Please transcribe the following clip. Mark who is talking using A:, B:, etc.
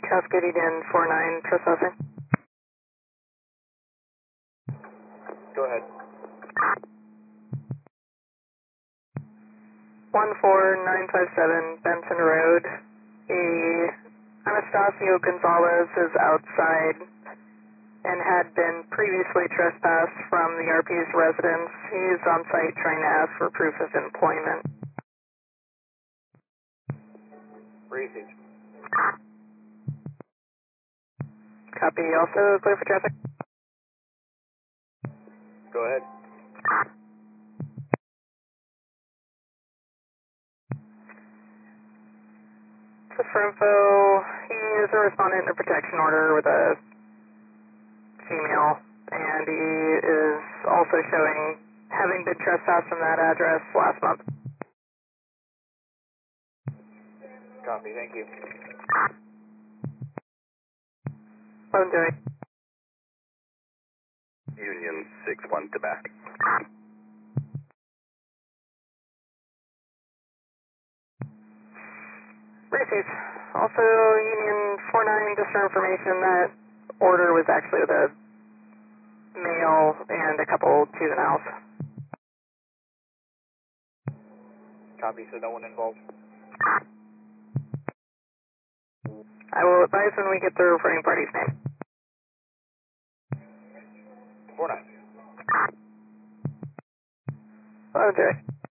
A: Cascade Union 49 trespassing.
B: Go ahead.
A: 14957 Benson Road. Anastasio Gonzalez is outside and had been previously trespassed from the RP's residence. He's on site trying to ask for proof of employment.
B: Received.
A: Copy. Also clear for traffic.
B: Go ahead.
A: Just for info, he is a respondent in a protection order with a female, and he is also showing having been trespassed from that address last month.
B: Copy, thank you.
A: 11-8.
C: Union 6-1 to back.
A: Received. Also, Union 49, just for information, that order was actually with a male and a couple juveniles.
B: Copy, so no one involved.
A: I will advise when we get the reporting party's name.
B: 49.
A: 11-8.